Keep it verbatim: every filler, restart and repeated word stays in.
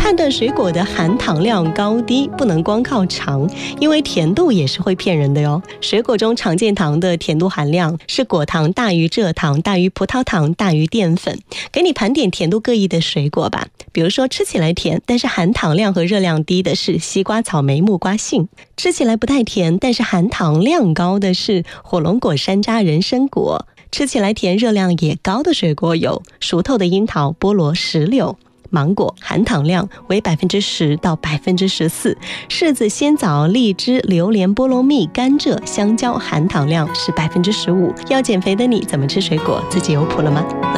判断水果的含糖量高低不能光靠尝，因为甜度也是会骗人的哟。水果中常见糖的甜度含量是果糖大于蔗糖大于葡萄糖大于淀粉。给你盘点甜度各异的水果吧，比如说吃起来甜但是含糖量和热量低的是西瓜、草莓、木瓜、杏；吃起来不太甜但是含糖量高的是火龙果、山楂、人参果；吃起来甜热量也高的水果有熟透的樱桃、菠萝、石榴。芒果含糖量为百分之十到百分之十四，柿子、鲜枣、荔枝、榴莲、菠萝蜜、甘蔗、香蕉含糖量是百分之十五。要减肥的你怎么吃水果，自己有谱了吗？